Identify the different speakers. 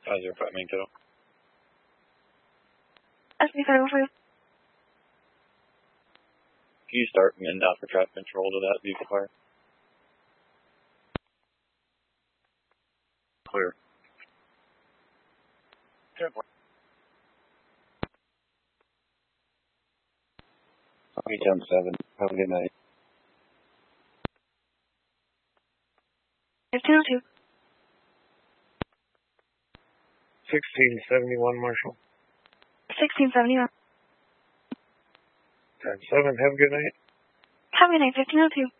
Speaker 1: 505 main total.
Speaker 2: SB 505.
Speaker 1: Can you start and out for traffic control to that vehicle fire? Clear. 877. Have a good night.
Speaker 2: 1502.
Speaker 3: 1671, Marshall.
Speaker 2: 1671.
Speaker 3: 10-7, have a good night.
Speaker 2: Have a good night, 1502.